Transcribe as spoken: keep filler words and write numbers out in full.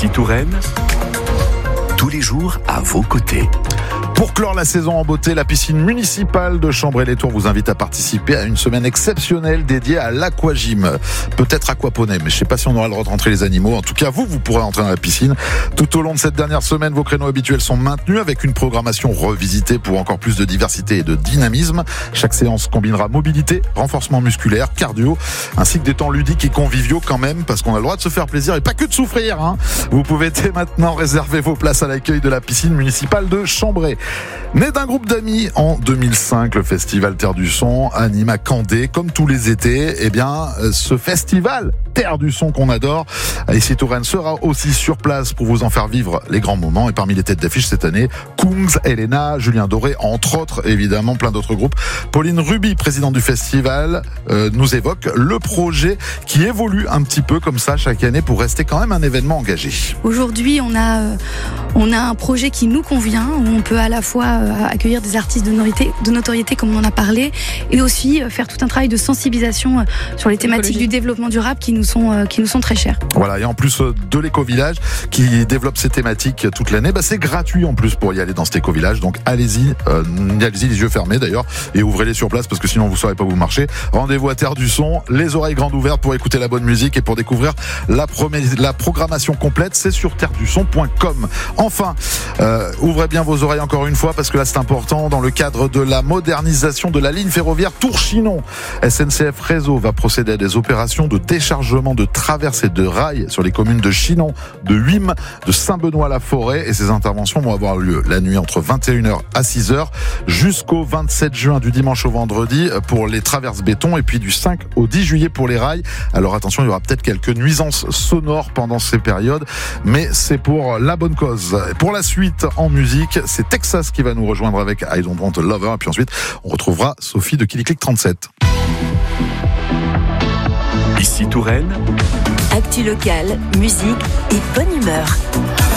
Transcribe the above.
Ici Touraine, tous les jours à vos côtés. Pour clore la saison en beauté, la piscine municipale de Chambray-les-Tours vous invite à participer à une semaine exceptionnelle dédiée à l'aquagym. Peut-être aquaponie, mais je ne sais pas si on aura le droit de rentrer les animaux. En tout cas, vous, vous pourrez entrer dans la piscine. Tout au long de cette dernière semaine, vos créneaux habituels sont maintenus avec une programmation revisitée pour encore plus de diversité et de dynamisme. Chaque séance combinera mobilité, renforcement musculaire, cardio, ainsi que des temps ludiques et conviviaux quand même, parce qu'on a le droit de se faire plaisir et pas que de souffrir, hein. Vous pouvez dès maintenant réserver vos places à l'accueil de la piscine municipale de Chambray. Né d'un groupe d'amis en deux mille cinq, le festival Terre du Son anime à Candé, comme tous les étés. Eh bien, ce festival Terre du Son qu'on adore, Ici Touraine sera aussi sur place pour vous en faire vivre les grands moments. Et parmi les têtes d'affiche cette année, Kungs, Elena, Julien Doré, entre autres, évidemment, plein d'autres groupes. Pauline Ruby, présidente du festival, euh, nous évoque le projet qui évolue un petit peu comme ça chaque année pour rester quand même un événement engagé. Aujourd'hui, on a, euh, on a un projet qui nous convient, où on peut à la fois euh, accueillir des artistes de notoriété, de notoriété, comme on en a parlé, et aussi euh, faire tout un travail de sensibilisation euh, sur les thématiques du développement durable qui nous sont, euh, qui nous sont très chères. Voilà, et en plus euh, de l'éco-village qui développe ces thématiques toute l'année, bah c'est gratuit en plus pour y aller dans cet éco-village. Donc allez-y, euh, allez-y les yeux fermés d'ailleurs, et ouvrez-les sur place parce que sinon vous ne saurez pas où marcher. Rendez-vous à Terre du Son, les oreilles grandes ouvertes pour écouter la bonne musique et pour découvrir la, promé- la programmation complète, c'est sur terre du son point com. Enfin, euh, ouvrez bien vos oreilles encore une fois parce que là c'est important. Dans le cadre de la modernisation de la ligne ferroviaire Tours-Chinon, S N C F Réseau va procéder à des opérations de déchargement de traversées de rails sur les communes de Chinon, de Huim, de Saint-Benoît-la-Forêt, et ces interventions vont avoir lieu la nuit entre vingt et une heures à six heures jusqu'au vingt-sept juin, du dimanche au vendredi pour les traverses béton, et puis du cinq au dix juillet pour les rails. Alors attention, il y aura peut-être quelques nuisances sonores pendant ces périodes, mais c'est pour la bonne cause. Pour la suite en musique, c'est Texas qui va nous rejoindre avec I Don't Want a Lover, et puis ensuite on retrouvera Sophie de Killy Click trente-sept. Ici Touraine, actu locale, musique et bonne humeur.